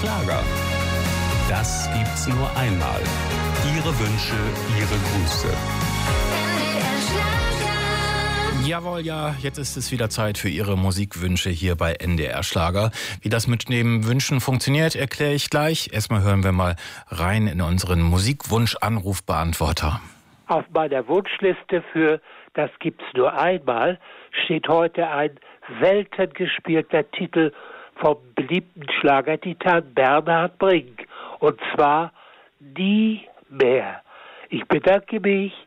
Schlager. Das gibt's nur einmal. Ihre Wünsche, Ihre Grüße. Jawohl, ja, jetzt ist es wieder Zeit für Ihre Musikwünsche hier bei NDR Schlager. Wie das mit dem Wünschen funktioniert, erkläre ich gleich. Erstmal hören wir mal rein in unseren Musikwunsch-Anrufbeantworter. Auf meiner Wunschliste für Das gibt's nur einmal steht heute ein selten gespielter Titel vom beliebten Schlagertitan Bernhard Brink. Und zwar Nie mehr. Ich bedanke mich.